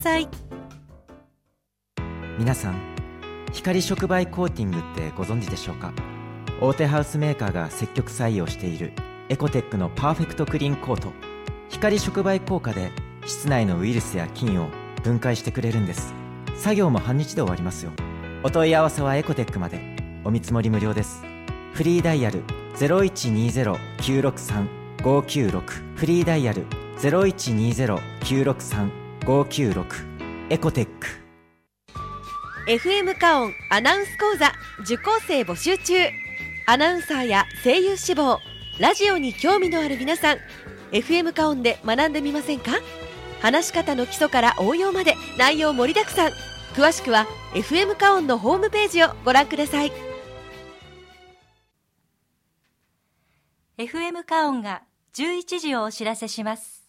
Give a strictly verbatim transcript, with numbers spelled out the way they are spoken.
さい。 皆さん、光触媒コーティングってご存知でしょうか？大手ハウスメーカーが積極採用しているエコテックのパーフェクトクリーンコート。光触媒効果で室内のウイルスや菌を分解してくれるんです。作業も半日で終わりますよ。お問い合わせはエコテックまで。お見積もり無料です。フリーダイヤル ゼロいちにゼロ きゅうろくさん ごきゅうろく フリーダイヤル ゼロいちにゼロ きゅうろくさん ごきゅうろく エコテック。 エフエム カオンアナウンス講座受講生募集中。アナウンサーや声優志望、ラジオに興味のある皆さん、 エフエム カオンで学んでみませんか？話し方の基礎から応用まで内容盛りだくさん。詳しくは エフエム カオンのホームページをご覧ください。 エフエム カオンがじゅういちじをお知らせします。